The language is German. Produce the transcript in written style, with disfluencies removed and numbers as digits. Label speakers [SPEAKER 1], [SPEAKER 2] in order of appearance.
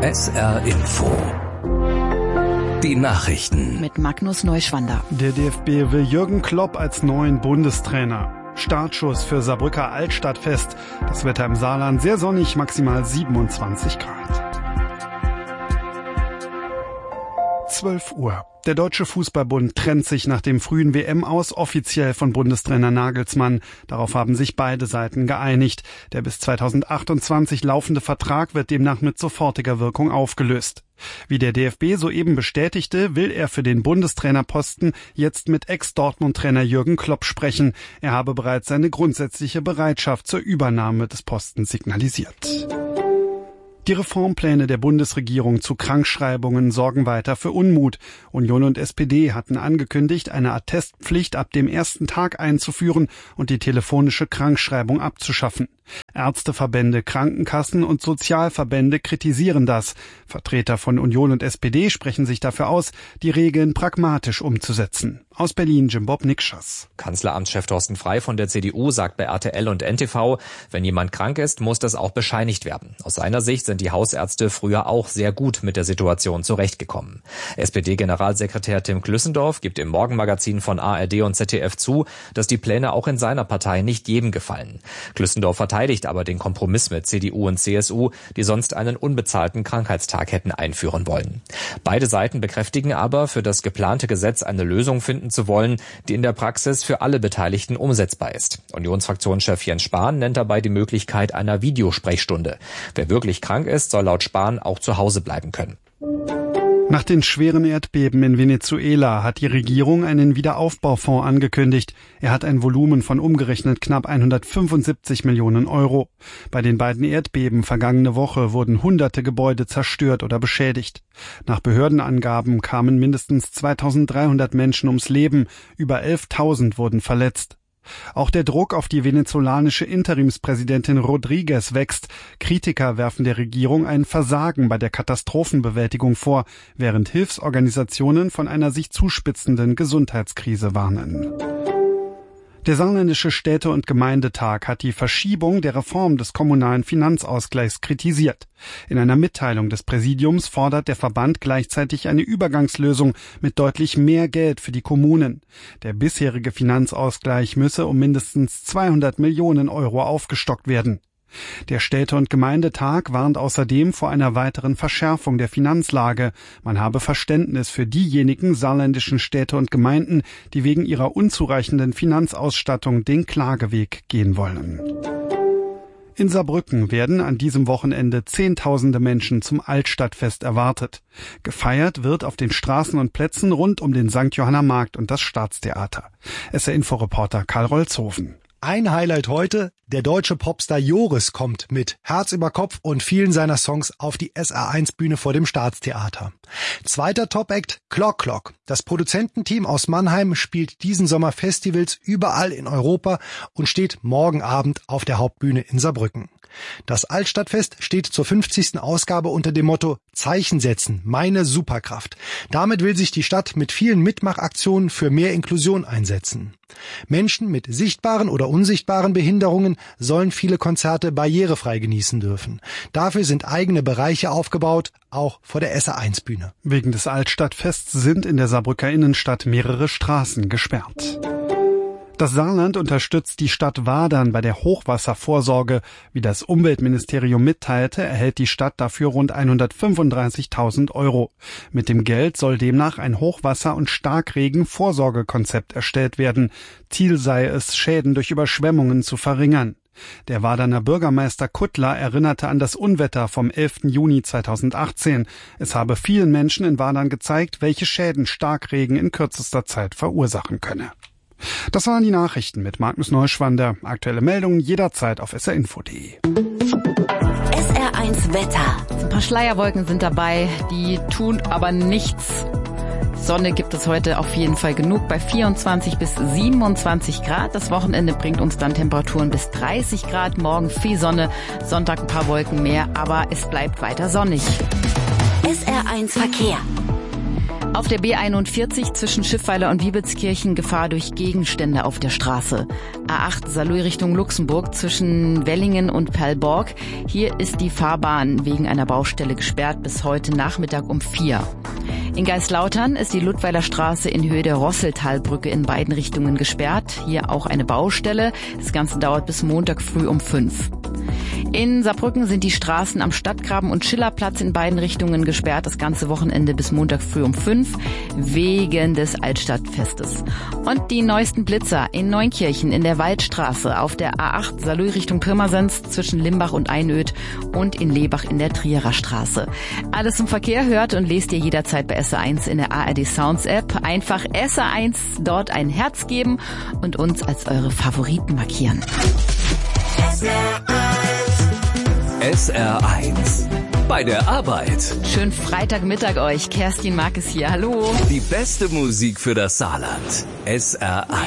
[SPEAKER 1] SR Info. Die Nachrichten.
[SPEAKER 2] Mit Magnus Neuschwander.
[SPEAKER 3] Der DFB will Jürgen Klopp als neuen Bundestrainer. Startschuss für Saarbrücker Altstadtfest. Das Wetter im Saarland sehr sonnig, maximal 27 Grad. 12 Uhr. Der Deutsche Fußballbund trennt sich nach dem frühen WM-Aus offiziell von Bundestrainer Nagelsmann. Darauf haben sich beide Seiten geeinigt. Der bis 2028 laufende Vertrag wird demnach mit sofortiger Wirkung aufgelöst. Wie der DFB soeben bestätigte, will er für den Bundestrainerposten jetzt mit Ex-Dortmund-Trainer Jürgen Klopp sprechen. Er habe bereits seine grundsätzliche Bereitschaft zur Übernahme des Postens signalisiert. Die Reformpläne der Bundesregierung zu Krankschreibungen sorgen weiter für Unmut. Union und SPD hatten angekündigt, eine Attestpflicht ab dem ersten Tag einzuführen und die telefonische Krankschreibung abzuschaffen. Ärzteverbände, Krankenkassen und Sozialverbände kritisieren das. Vertreter von Union und SPD sprechen sich dafür aus, die Regeln pragmatisch umzusetzen. Aus Berlin, Jim-Bob Nikschas.
[SPEAKER 4] Kanzleramtschef Thorsten Frey von der CDU sagt bei RTL und NTV, wenn jemand krank ist, muss das auch bescheinigt werden. Aus seiner Sicht sind die Hausärzte früher auch sehr gut mit der Situation zurechtgekommen. SPD-Generalsekretär Tim Klüssendorf gibt im Morgenmagazin von ARD und ZDF zu, dass die Pläne auch in seiner Partei nicht jedem gefallen. Klüssendorf verteidigt aber den Kompromiss mit CDU und CSU, die sonst einen unbezahlten Krankheitstag hätten einführen wollen. Beide Seiten bekräftigen aber, für das geplante Gesetz eine Lösung finden zu wollen, die in der Praxis für alle Beteiligten umsetzbar ist. Unionsfraktionschef Jens Spahn nennt dabei die Möglichkeit einer Videosprechstunde. Wer wirklich krank ist, soll laut Spahn auch zu Hause bleiben können.
[SPEAKER 3] Nach den schweren Erdbeben in Venezuela hat die Regierung einen Wiederaufbaufonds angekündigt. Er hat ein Volumen von umgerechnet knapp 175 Millionen Euro. Bei den beiden Erdbeben vergangene Woche wurden hunderte Gebäude zerstört oder beschädigt. Nach Behördenangaben kamen mindestens 2300 Menschen ums Leben, über 11.000 wurden verletzt. Auch der Druck auf die venezolanische Interimspräsidentin Rodriguez wächst. Kritiker werfen der Regierung ein Versagen bei der Katastrophenbewältigung vor, während Hilfsorganisationen von einer sich zuspitzenden Gesundheitskrise warnen. Der Saarländische Städte- und Gemeindetag hat die Verschiebung der Reform des kommunalen Finanzausgleichs kritisiert. In einer Mitteilung des Präsidiums fordert der Verband gleichzeitig eine Übergangslösung mit deutlich mehr Geld für die Kommunen. Der bisherige Finanzausgleich müsse um mindestens 200 Millionen Euro aufgestockt werden. Der Städte- und Gemeindetag warnt außerdem vor einer weiteren Verschärfung der Finanzlage. Man habe Verständnis für diejenigen saarländischen Städte und Gemeinden, die wegen ihrer unzureichenden Finanzausstattung den Klageweg gehen wollen. In Saarbrücken werden an diesem Wochenende Zehntausende Menschen zum Altstadtfest erwartet. Gefeiert wird auf den Straßen und Plätzen rund um den St. Johanner Markt und das Staatstheater. SR-Info-Reporter Karl Rolzhofen.
[SPEAKER 5] Ein Highlight heute, der deutsche Popstar Joris kommt mit Herz über Kopf und vielen seiner Songs auf die SR1-Bühne vor dem Staatstheater. Zweiter Top-Act, Clock Clock. Das Produzententeam aus Mannheim spielt diesen Sommer Festivals überall in Europa und steht morgen Abend auf der Hauptbühne in Saarbrücken. Das Altstadtfest steht zur 50. Ausgabe unter dem Motto Zeichen setzen, meine Superkraft. Damit will sich die Stadt mit vielen Mitmachaktionen für mehr Inklusion einsetzen. Menschen mit sichtbaren oder unsichtbaren Behinderungen sollen viele Konzerte barrierefrei genießen dürfen. Dafür sind eigene Bereiche aufgebaut, auch vor der SR1-Bühne.
[SPEAKER 3] Wegen des Altstadtfests sind in der Saarbrücker Innenstadt mehrere Straßen gesperrt. Das Saarland unterstützt die Stadt Wadern bei der Hochwasservorsorge. Wie das Umweltministerium mitteilte, erhält die Stadt dafür rund 135.000 Euro. Mit dem Geld soll demnach ein Hochwasser- und Starkregen-Vorsorgekonzept erstellt werden. Ziel sei es, Schäden durch Überschwemmungen zu verringern. Der Waderner Bürgermeister Kuttler erinnerte an das Unwetter vom 11. Juni 2018. Es habe vielen Menschen in Wadern gezeigt, welche Schäden Starkregen in kürzester Zeit verursachen könne. Das waren die Nachrichten mit Magnus Neuschwander. Aktuelle Meldungen jederzeit auf srinfo.de.
[SPEAKER 2] SR1 Wetter. Ein paar Schleierwolken sind dabei, die tun aber nichts. Sonne gibt es heute auf jeden Fall genug bei 24 bis 27 Grad. Das Wochenende bringt uns dann Temperaturen bis 30 Grad. Morgen viel Sonne, Sonntag ein paar Wolken mehr, aber es bleibt weiter sonnig.
[SPEAKER 6] SR1 Verkehr.
[SPEAKER 2] Auf der B41 zwischen Schiffweiler und Wiebitzkirchen Gefahr durch Gegenstände auf der Straße. A8 Saarlouis Richtung Luxemburg zwischen Wellingen und Perlborg. Hier ist die Fahrbahn wegen einer Baustelle gesperrt bis heute Nachmittag um 4. In Geislautern ist die Ludweiler Straße in Höhe der Rosseltalbrücke in beiden Richtungen gesperrt. Hier auch eine Baustelle. Das Ganze dauert bis Montag früh um 5. In Saarbrücken sind die Straßen am Stadtgraben und Schillerplatz in beiden Richtungen gesperrt. Das ganze Wochenende bis Montag früh um 5 wegen des Altstadtfestes. Und die neuesten Blitzer in Neunkirchen in der Waldstraße, auf der A8 Saarlouis Richtung Pirmasens zwischen Limbach und Einöd und in Lebach in der Trierer Straße. Alles zum Verkehr hört und lest ihr jederzeit bei SR1 in der ARD Sounds App. Einfach SR1 dort ein Herz geben und uns als eure Favoriten markieren.
[SPEAKER 1] SR1 bei der Arbeit.
[SPEAKER 2] Schönen Freitagmittag euch. Kerstin Markes hier. Hallo.
[SPEAKER 1] Die beste Musik für das Saarland. SR1.